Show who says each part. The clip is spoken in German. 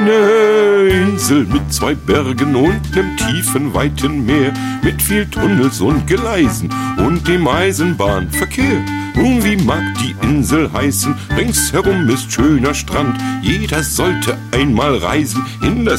Speaker 1: Eine Insel mit 2 Bergen und nem tiefen, weiten Meer, mit viel Tunnels und Gleisen und dem Eisenbahnverkehr. Und wie mag die Insel heißen? Ringsherum ist schöner Strand. Jeder sollte einmal reisen in das